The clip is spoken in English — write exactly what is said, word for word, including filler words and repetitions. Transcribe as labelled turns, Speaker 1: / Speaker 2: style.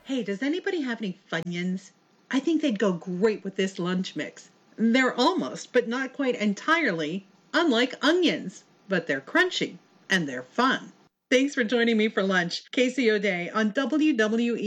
Speaker 1: Hey, does anybody have any Funyuns? I think they'd go great with this lunch mix. They're almost, but not quite entirely, unlike onions, but they're crunchy and they're fun. Thanks for joining me for lunch. Casey O'Day on W W E